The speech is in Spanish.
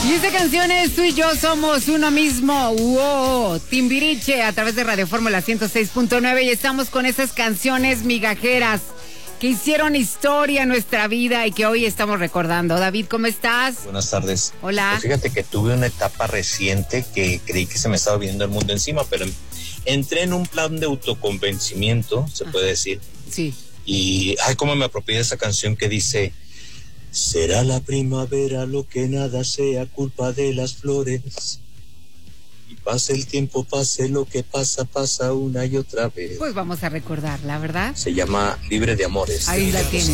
Y esta canción es Tú y yo somos uno mismo. ¡Wow! Timbiriche a través de Radio Fórmula 106.9 y estamos con esas canciones migajeras que hicieron historia en nuestra vida y que hoy estamos recordando. David, ¿cómo estás? Buenas tardes. Hola. Pues fíjate que tuve una etapa reciente que creí que se me estaba viendo el mundo encima, pero entré en un plan de autoconvencimiento, se puede decir. Sí. Y, cómo me apropié de esa canción que dice: será la primavera lo que nada sea culpa de las flores. Y pase el tiempo, pase lo que pasa, pasa una y otra vez. Pues vamos a recordarla, ¿verdad? Se llama Libre de Amores. Ahí la tienes.